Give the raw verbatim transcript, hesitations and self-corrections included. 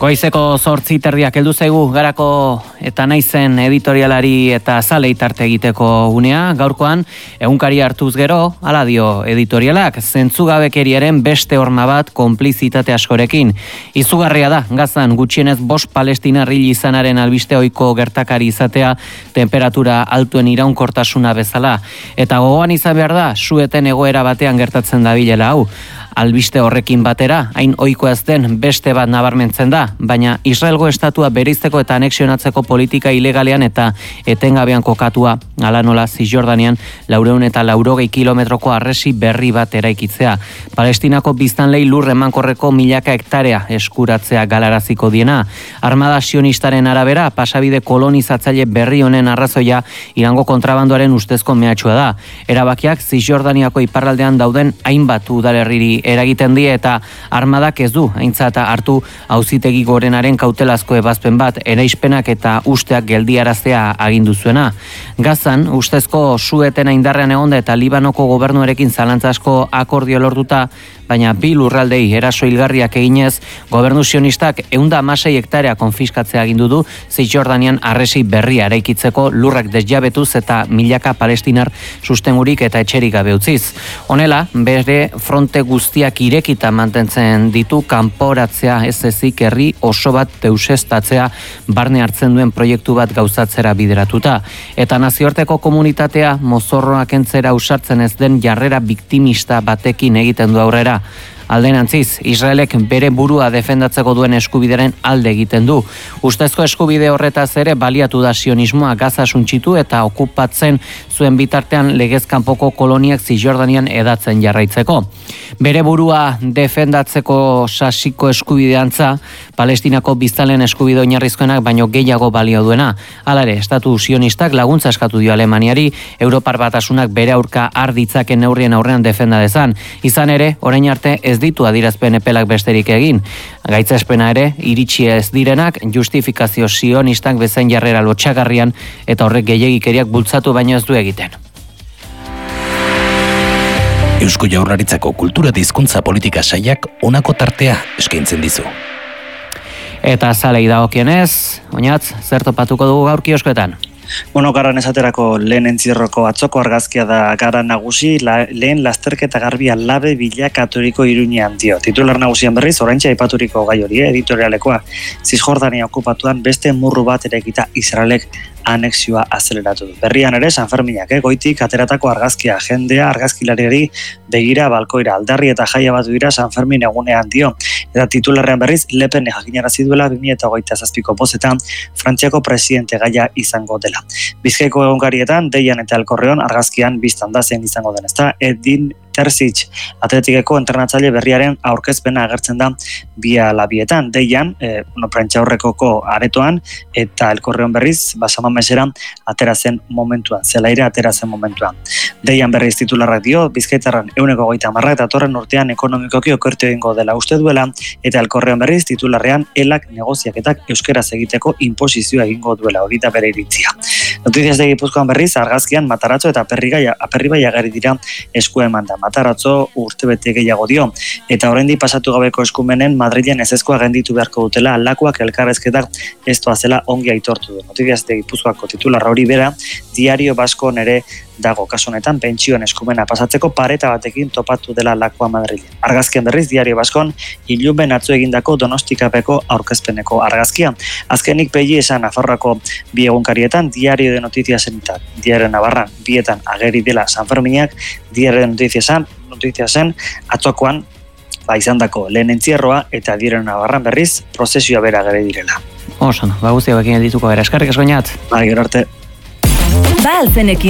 Goizeko zortzi terdiak heldu zaigu Garako eta Naizen editorialari eta zalei tarte egiteko unea. Gaurkoan, egunkari hartuz gero, hala dio editorialak, zentzugabekeriaren beste horma bat konplizitate askorekin. Izugarria da, Gazan gutxienez bost palestinar hil izanaren albiste ohiko gertakari izatea temperatura altuen iraunkortasuna bezala. Eta gogoan izan behar da, sueten egoera batean gertatzen dabilela hau. Albiste horrekin batera, hain ohikoa ez den beste bat nabarmentzen da, baina Israelgo estatua bereizteko eta anexionatzeko politika ilegalean eta etengabean kokatua, hala nola Zisjordanian laurehun eta laurogei kilometroko harresi berri bat eraikitzea. Palestinako biztanlei lur emankorreko milaka hektarea eskuratzea galaraziko diena. Armada sionistaren arabera, pasabide kolonizatzaile berri honen arrazoia Irango kontrabandoaren ustezko mehatxua da. Erabakiak Zisjordaniako iparraldean dauden hainbat udalerriri eragiten die eta armadak ez du aintzat hartu auzitegi gorenaren kautelazko ebazpen bat eraispenak eta usteak geldiaraztea agindu zuena. Gazan, ustezko suetena indarrean egonda eta Libanoko gobernuarekin zalantza asko akordio lortuta, baina bi lurraldei eraso hilgarriak eginez, gobernu sionistak ehun eta hamasei hektarea konfiskatzea agindu du Zisjordanian harresi berria eraikitzeko lurrak desjabetuz eta milaka palestinar sustengurik eta etxerik gabe utziz. Honela, bere fronte guztiak irekita mantentzen ditu kanporatzea ez ezik herri oso bat deusestatzea barne hartzen duen proiektu bat gauzatzera bideratuta. Eta nazioarteko komunitatea mozorroak entzera usartzen ez den jarrera biktimista batekin egiten du aurrera. Alderantziz, Israelek bere burua defendatzeko duen eskubideren alde egiten du. Ustezko eskubide horretaz ere baliatu da sionismoa Gaza suntsitu eta okupatzen zuen bitartean legezkanpoko koloniak Zisjordanian edatzen jarraitzeko. Bere burua defendatzeko sasiko eskubideantza, Palestinako biztanleen eskubide oinarrizkoenak baino gehiago balio duena. Hala ere, estatu sionistak laguntza eskatu dio Alemaniari, Europar Batasunak bere aurka har ditzaken neurrien aurrean defenda dezan. Izan ere, orain arte ez ditu adirazpen epelak besterik egin. Gaitzespena ere, iritsi ez direnak, justifikazio sionistak bezain jarrera lotxagarrian eta horrek gehiegikeriak bultzatu baino ez du egiten. Eusko Jaurlaritzako kultura eta hizkuntza politika sailak honako tartea eskaintzen dizu. Eta zalei dagokienez, oinatz, zer topatuko dugu gaur kioskoetan? Bueno, Garan esaterako lehen entzierroko atzoko argazkia da Gara nagusi, la, lehen lasterketa garbia labe bilakaturiko Iruñean dio. Titular nagusian berriz, oraintxe aipaturiko gai hori, editorialekoa. Zisjordania okupatuan beste murru bat erekita Israelek anexioa azeleratu du. Berrian ere, San Ferminak, eh, goitik ateratako argazkia, jendea argazkilariari begira balkoira, aldarri eta jaia batu dira San Fermin egunean dio. Eta titularrean berriz, Lepene jakinarazi duela bi mila hogeita zazpiko bozetan Frantziako presidente gaia izango dela. Bizkaiko egunkarietan, Deian eta Elkorreon argazkian biztan da zen izango den, ezta? Edin Terzic, atletikeko entrenatzaile berriaren aurkezpena agertzen da bi ala bietan. Deian, e, bueno, prentxaurrekoko aretoan, eta Elkorreon berriz, basaman mesera, atera zen momentuan, zelaire atera zen momentuan. Deian berriz titularrak dio, Bizkaitarran euneko goita marrak eta torren urtean ekonomikoki okertu egingo dela uste duela, eta Elkorreon berriz titularrean elak negoziaketak euskeraz egiteko inposizioa egingo duela, hori da bere iritzia. Notiziaz de Gipuzkoan berriz, argazkian Mataratzo eta Aperribai agari dira esku eman da. Mataratzo urtebete gehiago dio, eta oraindik pasatu gabeko eskumenen Madrilen ezezkoa genditu beharko dutela alakoak elkarrezketak ez doazela ongi aitortu du. Notiziaz de Gipuzkoako titularra hori bera, Diario Basko nere dago, kasu honetan pentsioen eskumena pasatzeko pareta batekin topatu dela lakoa Madrilen. Argazkian berriz, Diario Baskon ilunben atzo egindako Donostikapeko aurkezpeneko argazkia. Azkenik pegi esan Nafarroako bi egunkarietan, Diario de Notiziasen eta Diario Navarra bietan ageri dela San Ferminak, Diario de Notiziasen, Notiziasen atzokoan ba, izandako lehen entzierroa eta Diario Navarran berriz prozesioa bera ageri direla. Oso, ba guztia bekin edituko gara, eskarrik asko inat. Ba, gero arte. Ba alzenekien